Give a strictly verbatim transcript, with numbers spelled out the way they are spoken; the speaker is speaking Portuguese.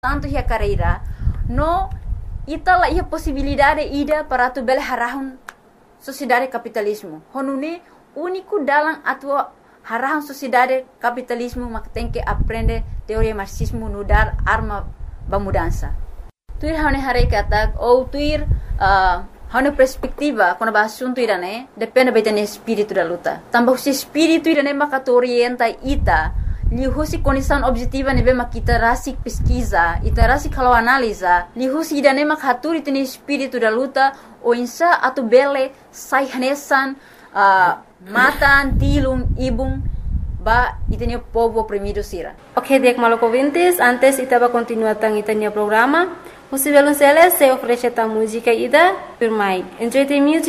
tanto a carreira, no ita lá a possibilidade ida para tu bela harahun sociedade capitalismo. Honune único dalam atua harahun sociedade capitalismo mak tem que aprender teoria marxismo no dar arma ba mudança. Tuir hane hare kata ou tuir uh, hane perspectiva quando ba assunto irane depende betene espírito da luta. Tambah se espírito irane mak orienta ita lihusi condição objetiva nebe mak kita rasik pesquisa, ita rasik kalau analisa, lihusi idane mak haturi tene espírito da luta o insa atu bele sai hanesan uh, matan tilung ibung ba itene povo oprimido sira. Ok, dek maloko ouvintes, antes itaba continuar tang itania programa. Você vai se oferecer a música ida, por mais. Enjoy the music.